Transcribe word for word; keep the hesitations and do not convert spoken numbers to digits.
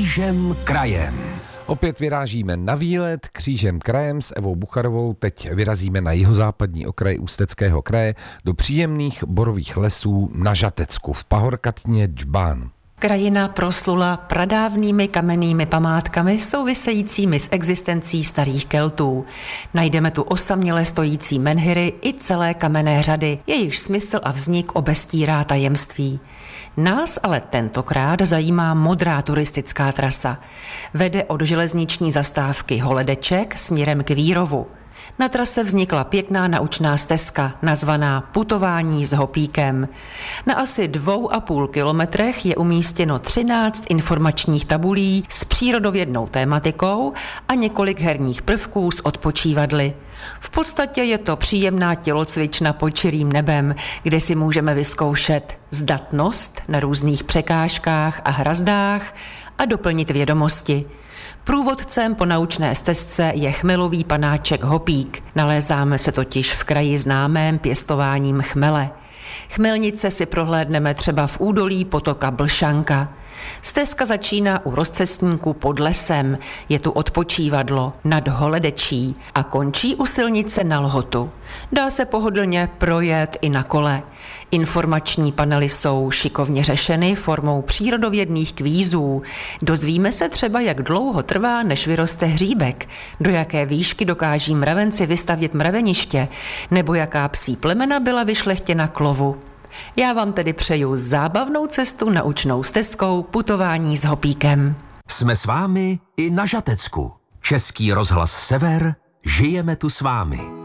Křížem krajem. Opět vyrážíme na výlet křížem krajem s Evou Bucharovou. Teď vyrazíme na jihozápadní okraj Ústeckého kraje do příjemných borových lesů na Žatecku v pahorkatině Džbán. Krajina proslula pradávnými kamennými památkami souvisejícími s existencí starých Keltů. Najdeme tu osaměle stojící menhiry i celé kamenné řady, jejichž smysl a vznik obestírá tajemství. Nás ale tentokrát zajímá modrá turistická trasa. Vede od železniční zastávky Holedeček směrem k Vírovu. Na trase vznikla pěkná naučná stezka, nazvaná Putování s hopíkem. Na asi dvou a půl kilometrech je umístěno třináct informačních tabulí s přírodovědnou tématikou a několik herních prvků s odpočívadly. V podstatě je to příjemná tělocvična pod čirým nebem, kde si můžeme vyzkoušet zdatnost na různých překážkách a hrazdách a doplnit vědomosti. Průvodcem po naučné stezce je chmelový panáček Hopík. Nalézáme se totiž v kraji známém pěstováním chmele. Chmelnice si prohlédneme třeba v údolí potoka Blšanka. Stezka začíná u rozcestníku pod lesem, je tu odpočívadlo nad Holedečí a končí u silnice na Lhotu. Dá se pohodlně projet i na kole. Informační panely jsou šikovně řešeny formou přírodovědných kvízů. Dozvíme se třeba, jak dlouho trvá, než vyroste hříbek, do jaké výšky dokáží mravenci vystavět mraveniště, nebo jaká psí plemena byla vyšlechtěna k lovu. Já vám tedy přeju zábavnou cestu naučnou stezkou Putování s hopíkem. Jsme s vámi i na Žatecku. Český rozhlas Sever, žijeme tu s vámi.